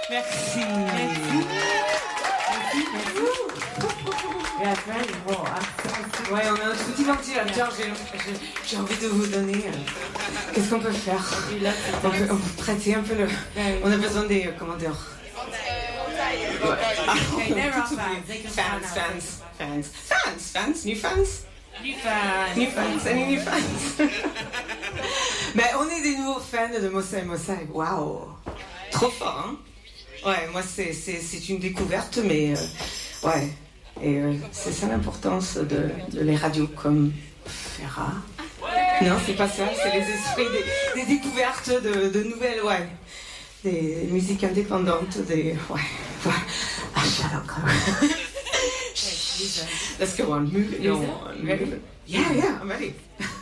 Merci. Merci. Ouais, on a un petit ventilateur, j'ai envie de vous donner. Qu'est-ce qu'on peut faire? On peut prêter un peu le. On a besoin des. Comment dire? New fans. Mais on est des nouveaux fans de Mossa et Mossa. Waouh! Trop fort, hein? Ouais, moi c'est une découverte, mais ouais. Et c'est ça l'importance de les radios comme Ferra. Non, c'est pas ça, c'est les esprits des découvertes de nouvelles, ouais. Des musiques indépendantes, des. Ouais. Ah, shut up, Let's go on. Move. No, ready? Yeah, I'm ready.